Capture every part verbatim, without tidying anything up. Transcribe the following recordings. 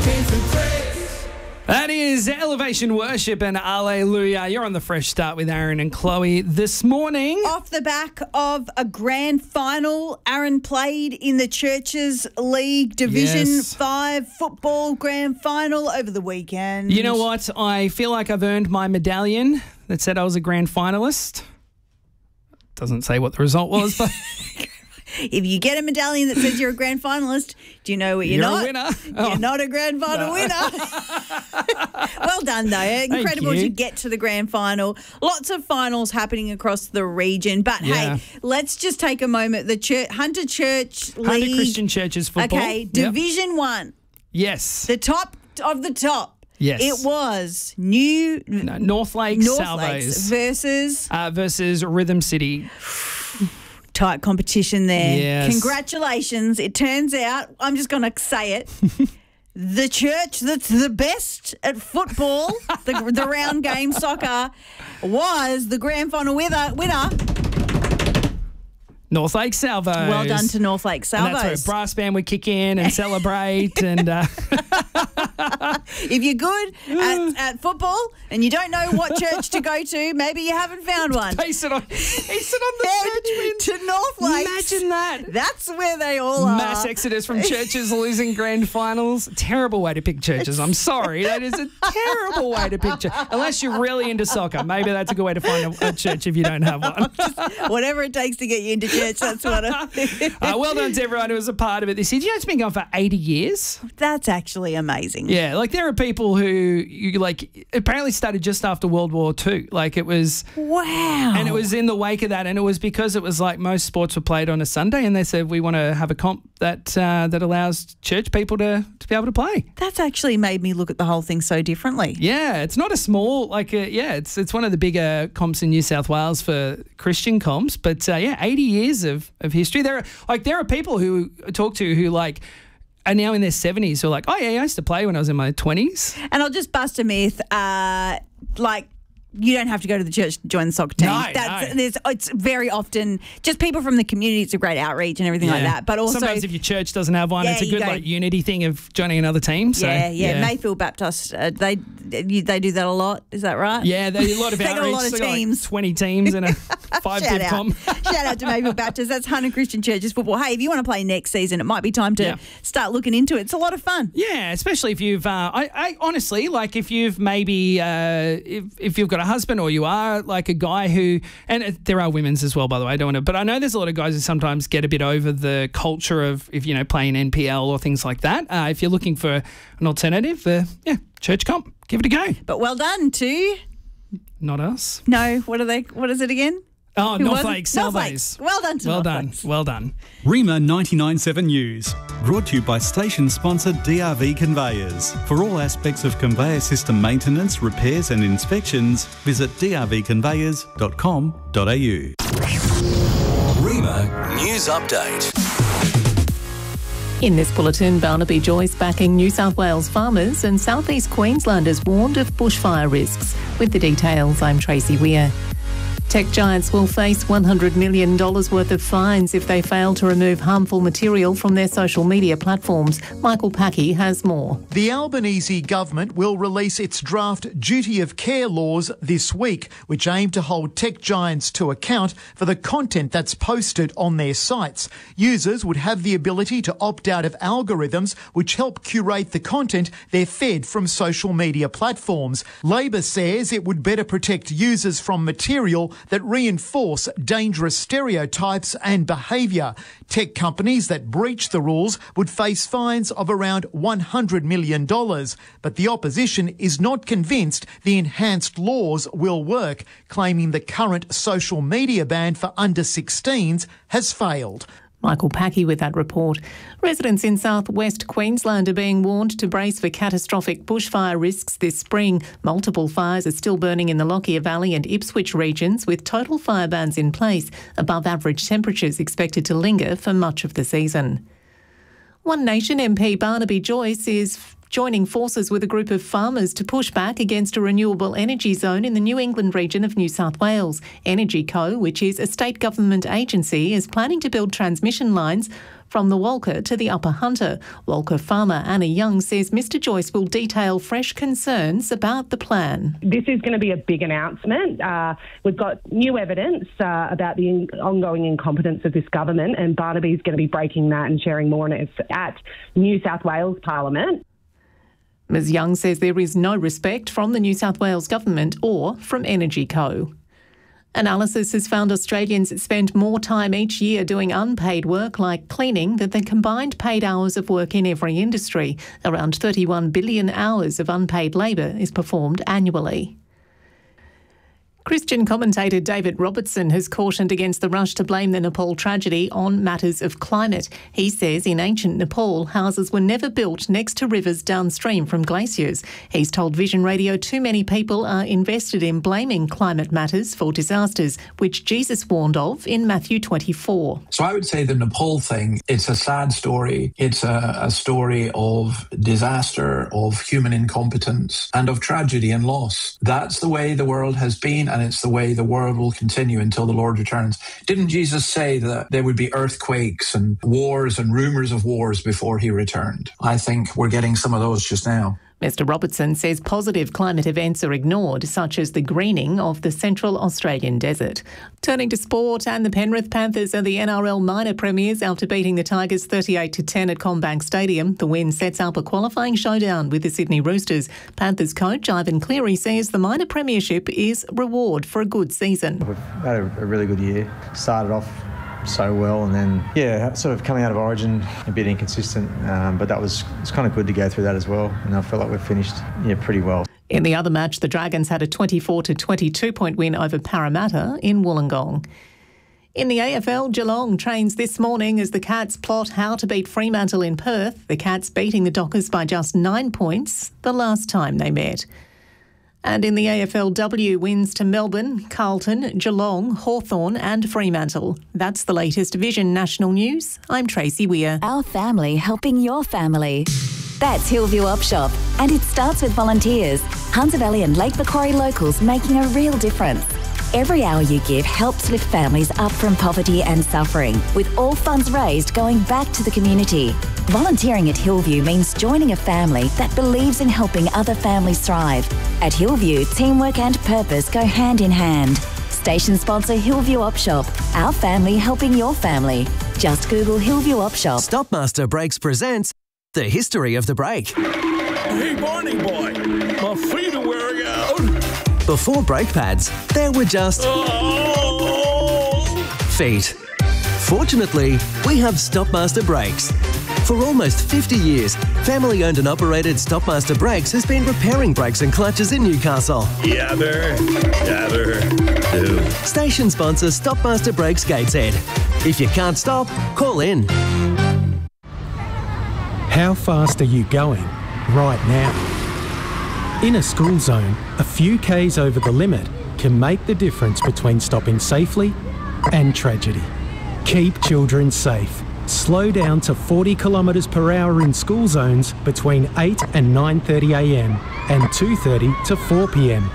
came for praise. That is Elevation Worship and Alleluia. You're on the Fresh Start with Aaron and Chloe this morning. Off the back of a grand final, Aaron played in the Churches League Division Yes. five football grand final over the weekend. You know what? I feel like I've earned my medallion that said I was a grand finalist. Doesn't say what the result was, but If you get a medallion that says you're a grand finalist, do you know what you're, You're a not? winner. You're Oh. not a grand final No. winner. Well done, though. Incredible you. to get to the grand final. Lots of finals happening across the region. But, Yeah. hey, let's just take a moment. The Church, Hunter Church League. Hunter Christian Churches football. Okay, Yep. Division one. Yes. The top of the top. Yes. It was New No, North Lakes North Salvos Lakes versus uh, versus Rhythm City. tight competition there. Yes. Congratulations. It turns out, I'm just going to say it, the church that's the best at football, the, the round game soccer, was the grand final winner. winner. North Lakes Salvos. Well done to North Lakes And Salvos. that's where brass band would kick in and celebrate. and uh, If you're good at, at football and you don't know what church to go to, maybe you haven't found one. base it on, base it on the church win. Head to North Lakes. Imagine that. That's where they all are. Mass exodus from churches losing grand finals. Terrible way to pick churches. I'm sorry. That is a terrible way to pick churches. Unless you're really into soccer. Maybe that's a good way to find a, a church if you don't have one. Whatever it takes to get you into church, that's what I Uh, well done to everyone who was a part of it this year. Do you know it's been going for eighty years? That's actually amazing. Yeah, like there are people who you like apparently started just after World War Two. Like it was, Wow. and it was in the wake of that, and it was because it was like most sports were played on a Sunday, and they said we want to have a comp that uh, that allows church people to to be able to play. That's actually made me look at the whole thing so differently. Yeah, it's not a small like uh, yeah, it's it's one of the bigger comps in New South Wales for Christian comps, but uh, yeah, eighty years of, of history. There are like there are people who I talk to who like are now in their seventies who are like, oh yeah, I used to play when I was in my twenties. And I'll just bust a myth. Uh, like, you don't have to go to the church to join the soccer team. No, That's, no. There's, it's very often just people from the community. It's a great outreach and everything like that. But also, sometimes if your church doesn't have one, Yeah, it's a you good go- like unity thing of joining another team. So, yeah, yeah, Mayfield Baptist, uh, they you, they do that a lot. Is that right? Yeah, there's a lot of They got a outreach. lot of They got, like, teams. twenty teams and a five Shout div out. comp. Shout out to Mayfield Baptist. That's Hunter Christian Churches football. Hey, if you want to play next season, it might be time to Yeah. start looking into it. It's a lot of fun. Yeah, especially if you've, uh, I, I honestly, like if you've maybe, uh, if, if you've got a husband or you are like a guy who, and uh, there are women's as well, by the way, I don't want to, but I know there's a lot of guys who sometimes get a bit over the culture of, if you know, playing N P L or things like that. Uh, if you're looking for an alternative, uh, yeah, church comp, give it a go. But well done to, Not us. no, what are they, what is it again? Oh, Who North was it? Lakes, North Salvos. Lakes. Well done to Well North done, Lakes. well done. Rima ninety-nine point seven News, brought to you by station sponsor D R V Conveyors. For all aspects of conveyor system maintenance, repairs and inspections, visit d r v conveyors dot com dot a u. Rima News Update. In this bulletin, Barnaby Joyce backing New South Wales farmers and South East Queenslanders warned of bushfire risks. With the details, I'm Tracy Weir. Tech giants will face one hundred million dollars worth of fines if they fail to remove harmful material from their social media platforms. Michael Packey has more. The Albanese government will release its draft duty of care laws this week, which aim to hold tech giants to account for the content that's posted on their sites. Users would have the ability to opt out of algorithms which help curate the content they're fed from social media platforms. Labor says it would better protect users from material that reinforce dangerous stereotypes and behaviour. Tech companies that breach the rules would face fines of around one hundred million dollars. But the opposition is not convinced the enhanced laws will work, claiming the current social media ban for under sixteens has failed. Michael Packey with that report. Residents in southwest Queensland are being warned to brace for catastrophic bushfire risks this spring. Multiple fires are still burning in the Lockyer Valley and Ipswich regions, with total fire bans in place. Above average temperatures expected to linger for much of the season. One Nation M P Barnaby Joyce is joining forces with a group of farmers to push back against a renewable energy zone in the New England region of New South Wales. Energy Co, which is a state government agency, is planning to build transmission lines from the Walker to the Upper Hunter. Walker farmer Anna Young says Mr Joyce will detail fresh concerns about the plan. This is going to be a big announcement. Uh, we've got new evidence uh, about the in- ongoing incompetence of this government, and Barnaby's going to be breaking that and sharing more on it at New South Wales Parliament. Ms Young says there is no respect from the New South Wales Government or from Energy Co. Analysis has found Australians spend more time each year doing unpaid work like cleaning than the combined paid hours of work in every industry. Around thirty-one billion hours of unpaid labour is performed annually. Christian commentator David Robertson has cautioned against the rush to blame the Nepal tragedy on matters of climate. He says in ancient Nepal, houses were never built next to rivers downstream from glaciers. He's told Vision Radio too many people are invested in blaming climate matters for disasters, which Jesus warned of in Matthew twenty-four. So I would say the Nepal thing, it's a sad story. It's a, a story of disaster, of human incompetence, and of tragedy and loss. That's the way the world has been, and it's the way the world will continue until the Lord returns. Didn't Jesus say that there would be earthquakes and wars and rumours of wars before he returned? I think we're getting some of those just now. Mr Robertson says positive climate events are ignored, such as the greening of the Central Australian desert. Turning to sport, and the Penrith Panthers are the N R L minor premiers after beating the Tigers thirty-eight to ten at CommBank Stadium. The win sets up a qualifying showdown with the Sydney Roosters. Panthers coach Ivan Cleary says the minor premiership is reward for a good season. We've had a, a really good year. Started off so well, and then yeah sort of coming out of Origin a bit inconsistent, um, but that was it's kind of good to go through that as well, and I feel like we've finished yeah pretty well. In the other match, the Dragons had a twenty-four to twenty-two point win over Parramatta in Wollongong. In the A F L, Geelong trains this morning as the Cats plot how to beat Fremantle in Perth. The Cats beating the Dockers by just nine points the last time they met. And in the A F L W, wins to Melbourne, Carlton, Geelong, Hawthorn and Fremantle. That's the latest Vision National News. I'm Tracy Weir. Our family helping your family. That's Hillview Op Shop, and it starts with volunteers. Hunter Valley and Lake Macquarie locals making a real difference. Every hour you give helps lift families up from poverty and suffering, with all funds raised going back to the community. Volunteering at Hillview means joining a family that believes in helping other families thrive. At Hillview, teamwork and purpose go hand in hand. Station sponsor Hillview Op Shop, our family helping your family. Just Google Hillview Op Shop. Stopmaster Brakes presents the history of the brake. Hey, Barney boy, my feet are wearing out. Before brake pads, there were just Oh! feet. Fortunately, we have Stopmaster Brakes. For almost fifty years, family-owned and operated Stopmaster Brakes has been repairing brakes and clutches in Newcastle. Yabber, yabber, do. Station sponsor Stopmaster Brakes Gateshead. If you can't stop, call in. How fast are you going right now? In a school zone, a few Ks over the limit can make the difference between stopping safely and tragedy. Keep children safe. Slow down to forty kilometres per hour in school zones between eight and nine thirty a m and two thirty to four p m.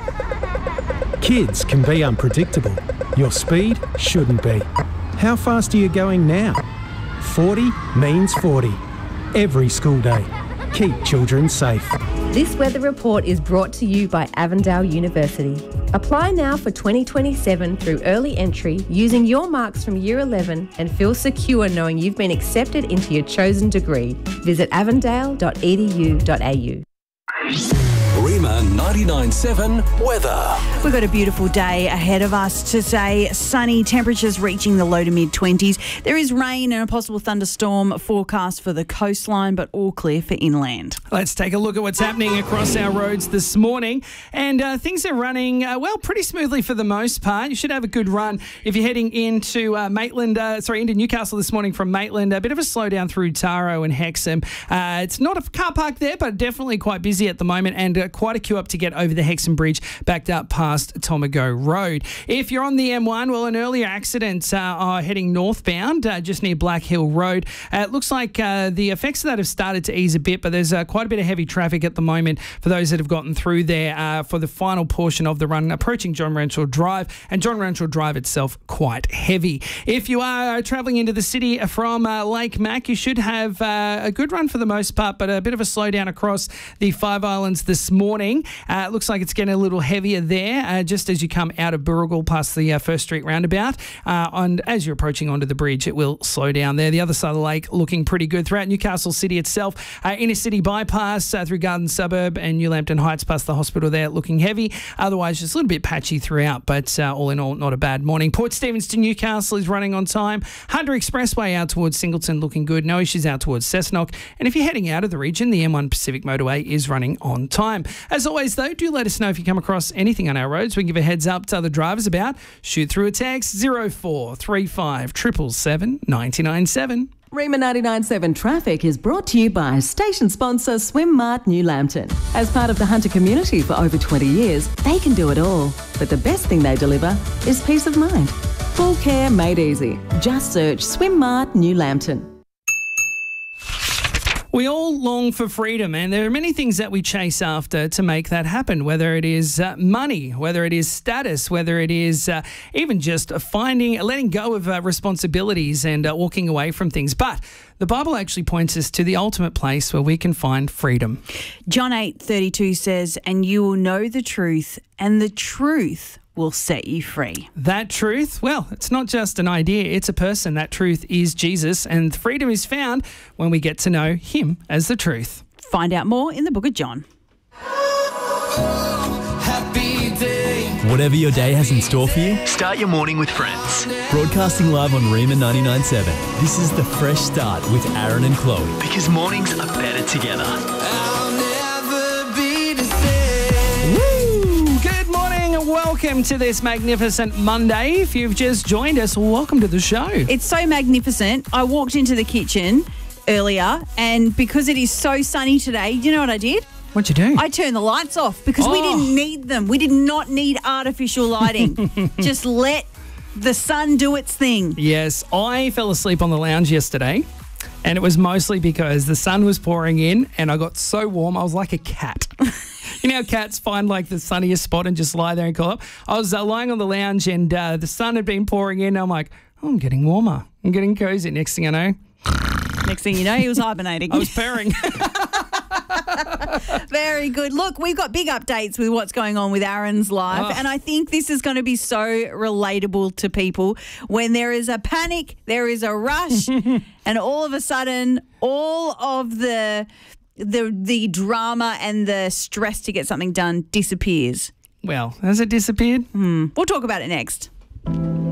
Kids can be unpredictable. Your speed shouldn't be. How fast are you going now? forty means forty. Every school day. Keep children safe. This weather report is brought to you by Avondale University. Apply now for twenty twenty-seven through early entry using your marks from Year eleven and feel secure knowing you've been accepted into your chosen degree. Visit avondale dot e d u dot a u. Rima ninety-nine point seven weather. We've got a beautiful day ahead of us today. Sunny, temperatures reaching the low to mid twenties. There is rain and a possible thunderstorm forecast for the coastline, but all clear for inland. Let's take a look at what's happening across our roads this morning. And uh, things are running, uh, well, pretty smoothly for the most part. You should have a good run if you're heading into uh, Maitland, uh, sorry, into Newcastle this morning from Maitland. A bit of a slowdown through Taro and Hexham. Uh, it's not a car park there, but definitely quite busy at the moment, and uh, quite a queue up to get over the Hexham Bridge backed up past Tomago Road. If you're on the M one, well, an earlier accident uh, are heading northbound uh, just near Black Hill Road. Uh, it looks like uh, the effects of that have started to ease a bit, but there's uh, quite a bit of heavy traffic at the moment for those that have gotten through there uh, for the final portion of the run approaching John Renshaw Drive, and John Renshaw Drive itself quite heavy. If you are travelling into the city from uh, Lake Mac, you should have uh, a good run for the most part, but a bit of a slowdown across the Five Islands this morning. Uh, it looks like it's getting a little heavier there uh, just as you come out of Burrigal past the uh, First Street roundabout. Uh, and as you're approaching onto the bridge, it will slow down there. The other side of the lake looking pretty good throughout Newcastle City itself. Uh, inner city bypass uh, through Garden Suburb and New Lambton Heights past the hospital there looking heavy. Otherwise, just a little bit patchy throughout, but uh, all in all, not a bad morning. Port Stephens to Newcastle is running on time. Hunter Expressway out towards Singleton looking good. No issues out towards Cessnock. And if you're heading out of the region, the M one Pacific Motorway is running on time. As always, though, do let us know if you come across anything on our roads. We can give a heads up to other drivers about. Shoot through a text zero four three five seven seven seven nine nine seven. Rima ninety-nine point seven Traffic is brought to you by station sponsor Swim Mart New Lambton. As part of the Hunter community for over twenty years, they can do it all. But the best thing they deliver is peace of mind. Full care made easy. Just search Swim Mart New Lambton. We all long for freedom, and there are many things that we chase after to make that happen, whether it is uh, money, whether it is status, whether it is uh, even just finding, letting go of uh, responsibilities and uh, walking away from things. But the Bible actually points us to the ultimate place where we can find freedom. John eight thirty-two says, "And you will know the truth, and the truth will set you free." That truth, well, it's not just an idea, it's a person. That truth is Jesus, and freedom is found when we get to know him as the truth. Find out more in the book of John. Whatever your day has in store for you, start your morning with Friends. Broadcasting live on Rima ninety-nine point seven. This is the fresh start with Aaron and Chloe, because mornings are better together. Welcome to this magnificent Monday. If you've just joined us, welcome to the show. It's so magnificent. I walked into the kitchen earlier, and because it is so sunny today, you know what I did? What'd you do? I turned the lights off because oh. we didn't need them. We did not need artificial lighting. Just let the sun do its thing. Yes, I fell asleep on the lounge yesterday, and it was mostly because the sun was pouring in and I got so warm I was like a cat. You know how cats find like the sunniest spot and just lie there and curl up? I was uh, lying on the lounge and uh, the sun had been pouring in. I'm like, oh, I'm getting warmer. I'm getting cozy. Next thing I know. Next thing you know, he was hibernating. I was purring. Very good. Look, we've got big updates with what's going on with Aaron's life, Oh. and I think this is going to be so relatable to people. When there is a panic, there is a rush, and all of a sudden, all of the the the drama and the stress to get something done disappears. Well, has it disappeared? Hmm. We'll talk about it next.